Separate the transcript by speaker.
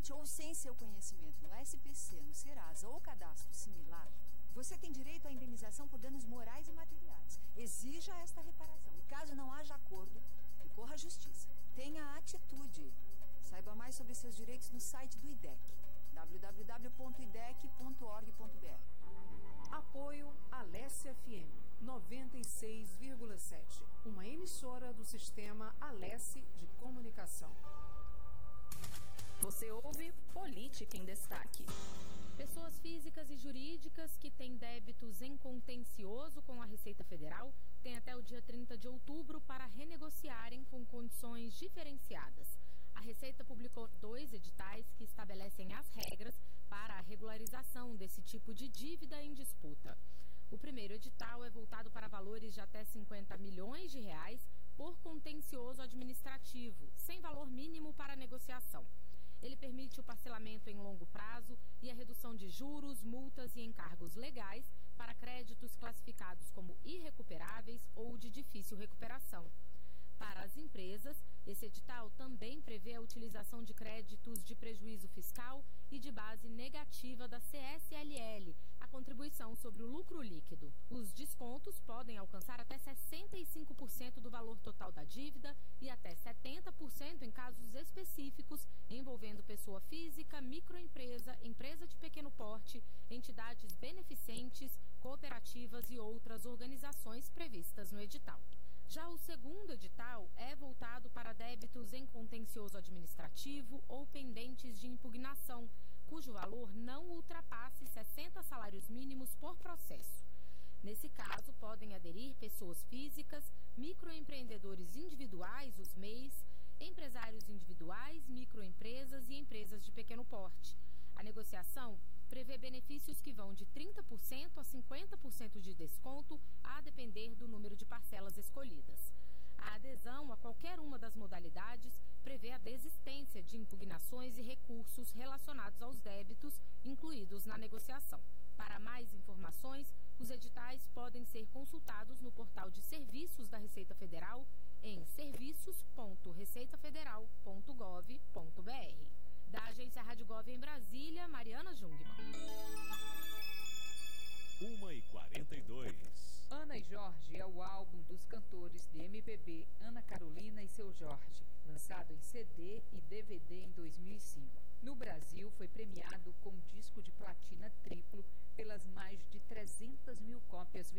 Speaker 1: Legalmente ou sem seu conhecimento no SPC, no Serasa ou cadastro similar, você tem direito à indenização por danos morais e materiais. Exija esta reparação e, caso não haja acordo, recorra à justiça. Tenha atitude. Saiba mais sobre seus direitos no site do IDEC, www.idec.org.br.
Speaker 2: Apoio Alesse FM 96,7, uma emissora do sistema Alesse de comunicação.
Speaker 3: Você ouve Política em Destaque.
Speaker 4: Pessoas físicas e jurídicas que têm débitos em contencioso com a Receita Federal têm até o dia 30 de outubro para renegociarem com condições diferenciadas. A Receita publicou 2 editais que estabelecem as regras para a regularização desse tipo de dívida em disputa. O primeiro edital é voltado para valores de até R$50 milhões por contencioso administrativo, sem valor mínimo para negociação. Ele permite o parcelamento em longo prazo e a redução de juros, multas e encargos legais para créditos classificados como irrecuperáveis ou de difícil recuperação. Para as empresas, esse edital também prevê a utilização de créditos de prejuízo fiscal e de base negativa da CSLL, a contribuição sobre o lucro líquido. Os descontos podem alcançar até 65% do valor total da dívida e até 70% em casos específicos envolvendo pessoa física, microempresa, empresa de pequeno porte, entidades beneficentes, cooperativas e outras organizações previstas no edital. Já o segundo edital é voltado para débitos em contencioso administrativo ou pendentes de impugnação, cujo valor não ultrapasse 60 salários mínimos por processo. Nesse caso, podem aderir pessoas físicas, microempreendedores individuais, os MEIs, empresários individuais, microempresas e empresas de pequeno porte. A negociação prevê benefícios que vão de 30% a 50% de desconto, a depender do número de parcelas escolhidas. A adesão a qualquer uma das modalidades prevê a desistência de impugnações e recursos relacionados aos débitos incluídos na negociação. Para mais informações, os editais podem ser consultados no portal de serviços da Receita Federal em serviços.receitafederal.gov.br. Da agência Rádio Gov em Brasília, Mariana Jungmann.
Speaker 5: 1h42.
Speaker 6: Ana e Jorge é o álbum dos cantores de MPB Ana Carolina e Seu Jorge, lançado em CD e DVD em 2005. No Brasil, foi premiado com disco de platina triplo pelas mais de 300 mil cópias